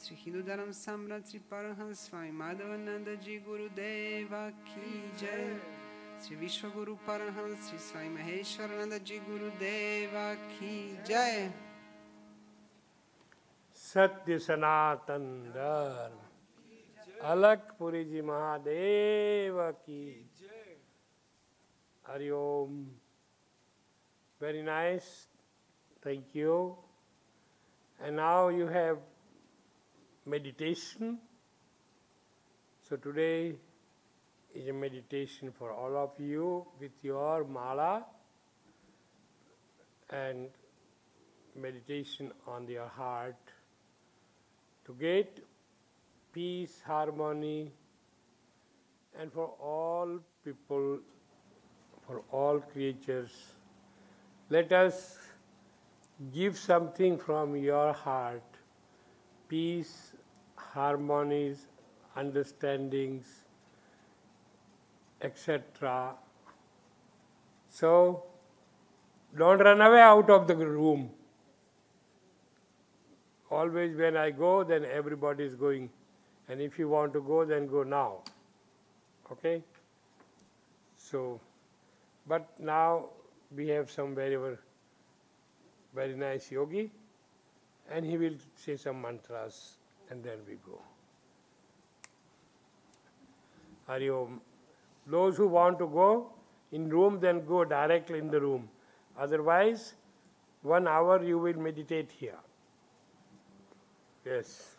Sri Hindu Dharam Samrat Sri Parahans Swami Madhavananda Ji Gurudeva Ki Jai. Sri Vishwaguru Parahans Sri Swami Maheshwarananda Ji Gurudeva Ki Jai. Satya Sanatan Dharma. Alak Puriji Mahadeva Ki Jai. Hari Om. Very nice. Thank you. And now you have meditation. So today is a meditation for all of you with your mala and meditation on your heart to get peace, harmony, and for all people, for all creatures. Let us give something from your heart, peace, harmonies, understandings, etc. So, don't run away out of the room. Always when I go, then everybody is going. And if you want to go, then go now. Okay? So, but now we have some very nice yogi, and he will say some mantras, and then we go. Hari Om. Those who want to go in room, then go directly in the room. Otherwise, 1 hour you will meditate here. Yes.